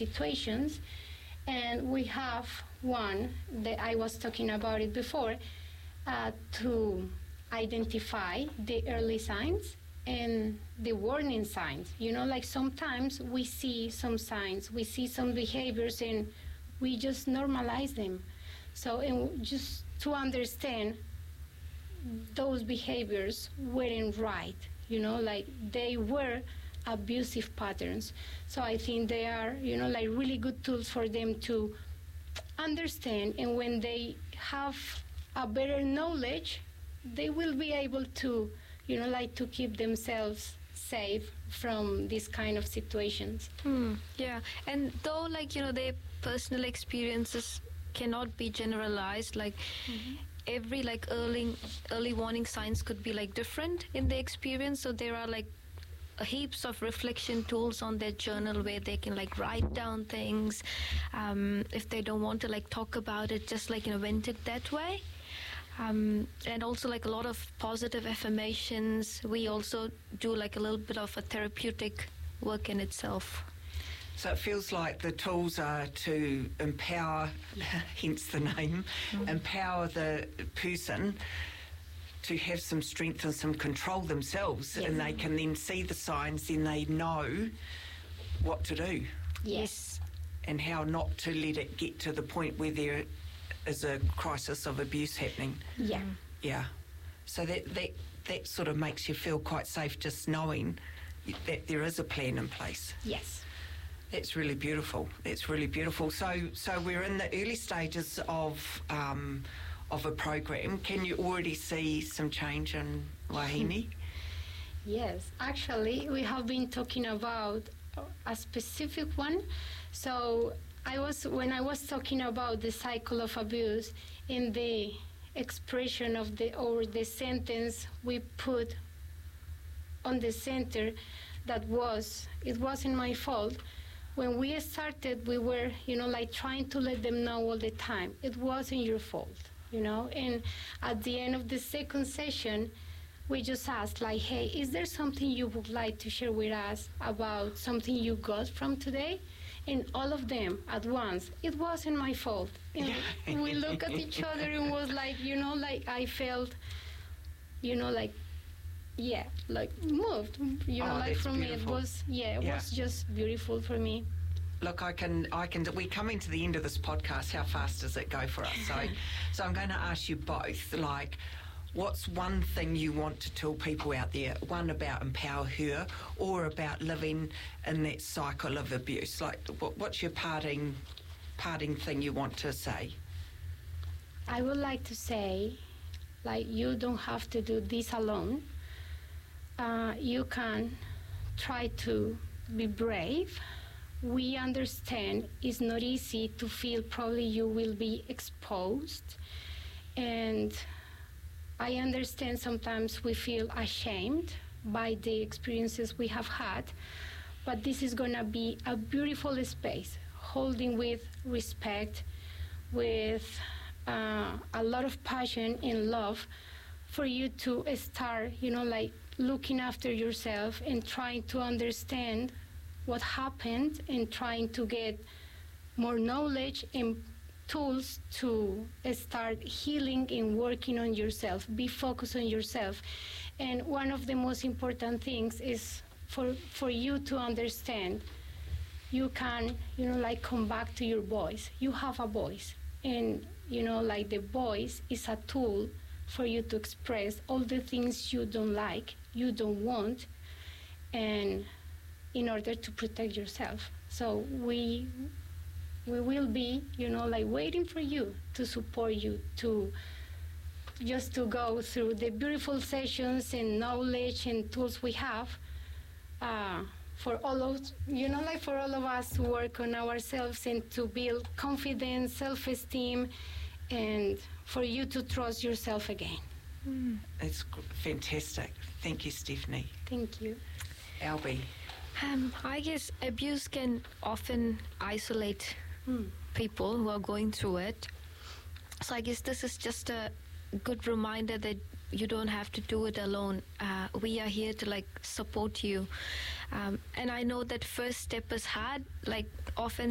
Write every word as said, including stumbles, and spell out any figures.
situations. And we have one that I was talking about it before, uh, to identify the early signs and the warning signs. You know, like sometimes we see some signs, we see some behaviors, and we just normalize them. So, and just to understand those behaviors weren't right, you know, like they were abusive patterns. So I think they are, you know, like really good tools for them to understand, and when they have a better knowledge, they will be able to, you know, like to keep themselves safe from these kind of situations. Mm, yeah, and though, like, you know, their personal experiences cannot be generalized, like mm-hmm. every like early early warning signs could be like different in their experience. So there are like heaps of reflection tools on their journal where they can like write down things, um, if they don't want to like talk about it, just like, you know, vent it that way. Um, and also like a lot of positive affirmations. We also do like a little bit of a therapeutic work in itself. So it feels like the tools are to empower, hence the name, mm-hmm. empower the person to have some strength and some control themselves, yes. and they can then see the signs, then they know what to do. Yes. And how not to let it get to the point where there is a crisis of abuse happening. Yeah. Yeah. So that, that, that sort of makes you feel quite safe, just knowing that there is a plan in place. Yes. That's really beautiful. That's really beautiful. So so we're in the early stages of um, of a program. Can you already see some change in Wahine? Yes, actually, we have been talking about a specific one. So I was when I was talking about the cycle of abuse, in the expression of the or the sentence we put on the center, that was, it wasn't my fault. When we started, we were, you know, like trying to let them know all the time, it wasn't your fault, you know. And at the end of the second session, we just asked, like, hey, is there something you would like to share with us about something you got from today? And all of them at once, it wasn't my fault. And we look at each other and was like, you know, like I felt, you know, like, yeah, like moved, you know, oh, like from beautiful. me, it was, yeah, it yeah. was just beautiful for me. Look, I can, I can. We're coming to the end of this podcast. How fast does it go for us? So, so I'm going to ask you both, like, what's one thing you want to tell people out there? One about Empower Her, or about living in that cycle of abuse. Like, what, what's your parting, parting thing you want to say? I would like to say, like, you don't have to do this alone. Uh, you can try to be brave. We understand it's not easy to feel probably you will be exposed, and I understand sometimes we feel ashamed by the experiences we have had, but this is going to be a beautiful space, holding with respect, with uh, a lot of passion and love, for you to start, you know, like looking after yourself and trying to understand what happened and trying to get more knowledge and tools to start healing and working on yourself. Be focused on yourself. And one of the most important things is for for you to understand you can, you know, like come back to your voice. You have a voice, and, you know, like the voice is a tool for you to express all the things you don't like, you don't want, and in order to protect yourself. So we we will be, you know, like waiting for you, to support you, to just to go through the beautiful sessions and knowledge and tools we have, uh, for all of, you know, like for all of us to work on ourselves and to build confidence, self-esteem, and for you to trust yourself again. Mm. It's fantastic. Thank you, Stephanie. Thank you. Albie. Um, I guess abuse can often isolate mm. people who are going through it. So I guess this is just a good reminder that you don't have to do it alone. Uh, we are here to like support you. Um, and I know that first step is hard. Like often